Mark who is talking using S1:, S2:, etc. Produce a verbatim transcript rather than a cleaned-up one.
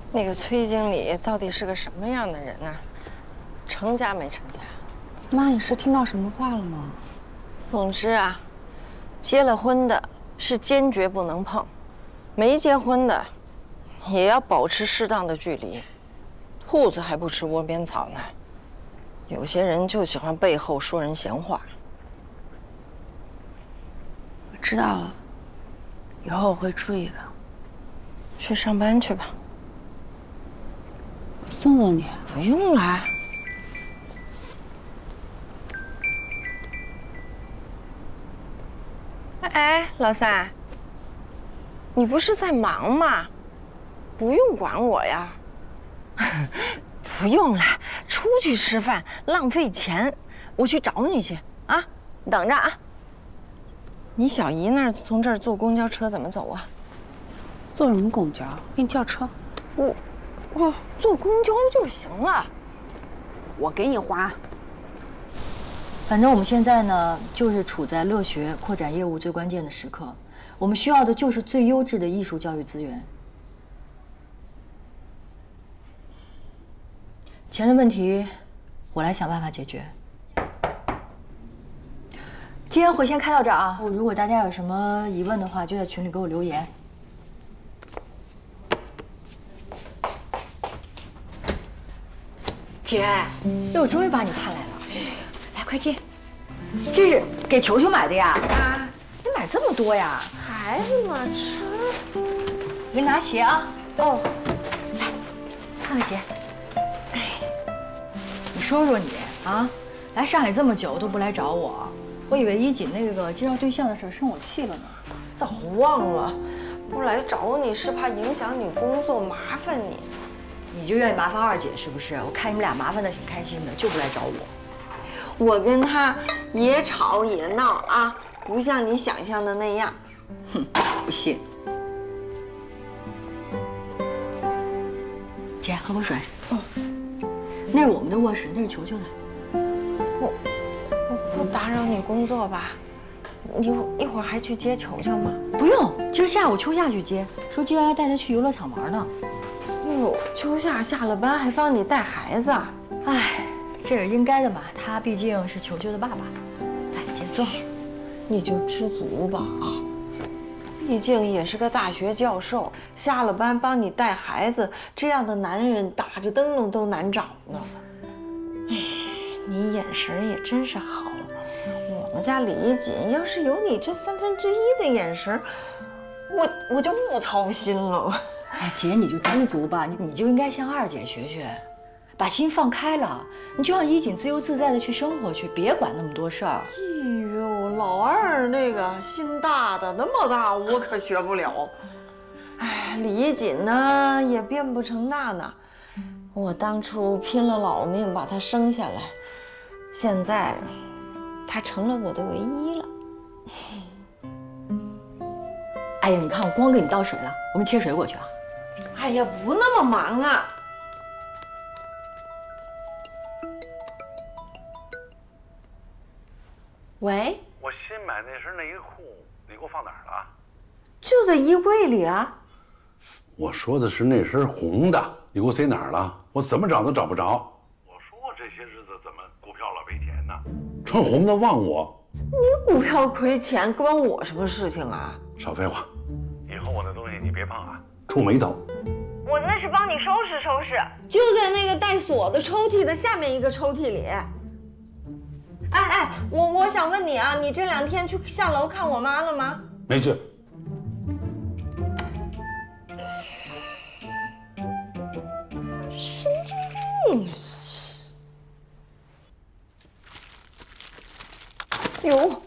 S1: 那个崔经理到底是个什么样的人啊？成家没成家？
S2: 妈，你是听到什么话了吗？
S1: 总之啊，结了婚的是坚决不能碰，没结婚的也要保持适当的距离。兔子还不吃窝边草呢，有些人就喜欢背后说人闲话。
S2: 我知道了，以后我会注意的。
S1: 去上班去吧。
S2: 我送送你。
S1: 不用了。哎，老三，你不是在忙吗？不用管我呀。不用了，出去吃饭浪费钱，我去找你去啊！等着啊。你小姨那儿从这儿坐公交车怎么走啊？
S2: 坐什么公交？给你叫车。
S1: 我，我坐公交就行了。
S2: 我给你花。
S3: 反正我们现在呢，就是处在乐学扩展业务最关键的时刻，我们需要的就是最优质的艺术教育资源。钱的问题，我来想办法解决。今天会先开到这儿啊，如果大家有什么疑问的话，就在群里给我留言。姐，哎，我终于把你盼来了，来，快进。这是给球球买的呀？啊，你买这么多呀？
S1: 孩子嘛，吃。
S3: 我给你拿鞋啊。哦，来，看看鞋。哎，你说说你啊，来上海这么久都不来找我，我以为一锦那个介绍对象的事生我气了呢。
S1: 早忘了，不来找你是怕影响你工作，麻烦你。
S3: 你就愿意麻烦二姐是不是？我看你们俩麻烦的挺开心的，就不来找我。
S1: 我跟他也吵也闹啊，不像你想象的那样。
S3: 哼，不信。姐，喝口水。哦，那是我们的卧室，那是球球的。
S1: 我我不打扰你工作吧？你一会儿还去接球球吗？
S3: 不用，今儿下午秋夏去接，说今晚要带他去游乐场玩呢。
S1: 哎呦，秋夏下了班还帮你带孩子，
S3: 哎，这是应该的嘛，他毕竟是球球的爸爸。来，姐坐。
S1: 你就知足吧啊，毕竟也是个大学教授，下了班帮你带孩子，这样的男人打着灯笼都难找呢。哎，你眼神也真是好，我们家李锦要是有你这三分之一的眼神，我我就不操心了。
S3: 哎，姐，你就知足吧，你你就应该向二姐学学，把心放开了，你就让衣锦自由自在的去生活去，别管那么多事儿。
S1: 哎呦，老二那个心大的那么大，我可学不了。哎，李锦呢也变不成娜娜，我当初拼了老命把她生下来，现在她成了我的唯一了。
S3: 哎呀，你看我光给你倒水了，我给你切水果去啊。
S1: 哎呀，不那么忙啊。喂，
S4: 我新买那身内裤，你给我放哪儿了？
S1: 就在衣柜里啊。
S4: 我说的是那身红的，你给我塞哪儿了？我怎么找都找不着。我说这些日子怎么股票老赔钱呢？穿红的忘我。
S1: 你股票亏钱关我什么事情啊？
S4: 少废话，以后我的东西你别碰啊，触眉头。
S1: 我那是帮你收拾收拾，就在那个带锁的抽屉的下面一个抽屉里。哎哎，我我想问你啊，你这两天去下楼看我妈了吗？
S4: 没去。
S1: 神经病！哟。